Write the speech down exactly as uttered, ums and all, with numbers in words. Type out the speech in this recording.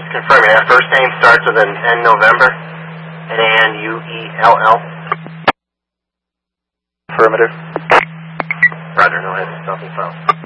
Confirming that first name starts with an N November, N A N U E L L. Affirmative. Roger, no head, nothing found.